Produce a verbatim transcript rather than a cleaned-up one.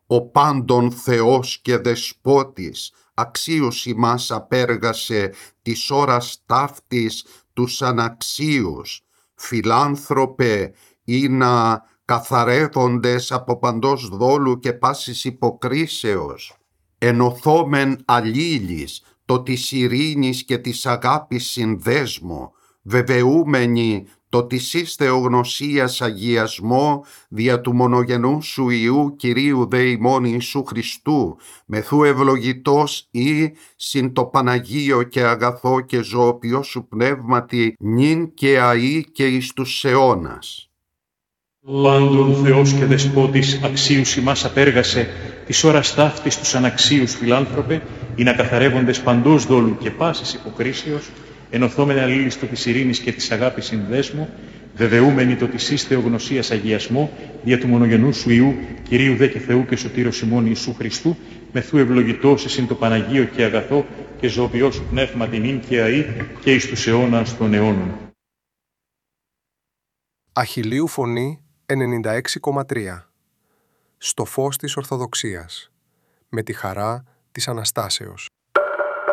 ο πάντων Θεός και Δεσπότης, αξίους ημάς απέργασε της ώρας ταύτης τους αναξίους, φιλάνθρωπε ή να καθαρεύοντες από παντός δόλου και πάσης υποκρίσεως, ενωθόμεν αλλήλεις το της ειρήνης και της αγάπης συνδέσμο, βεβαιούμενοι το της εις θεογνωσίας αγιασμό δια του μονογενού σου Υιού Κυρίου δε ημών Ιησού Χριστού, μεθού ευλογητός ή συν το Παναγίο και αγαθό και ζωοποιό σου πνεύματι νυν και αΐ και εις τους αιώνας. Πάντων Θεός και Δεσπότης αξίους ημάς απέργασε της ώρας ταύτης τους αναξίους φιλάνθρωπε, ή να καθαρεύοντες παντός δόλου και πάσης υποκρίσεως, ενωθόμεν αλλήλεις το της ειρήνης και της αγάπης συνδέσμο, βεβαιούμενοι το της εις θεογνωσίας αγιασμό, δια του μονογενού σου Υιού, Κυρίου δε και Θεού και Σωτήρος ημών Ιησού Χριστού, μεθού ευλογητός εσυν το Παναγίο και αγαθό και ζωοποιό σου πνεύματι νυν και αΐ και εις τους αιώνας των αιώνων. Αχιλλείου Φωνή ενενήντα έξι κόμμα τρία. Στο φως της Ορθοδοξίας, με τη χαρά της Αναστάσεως.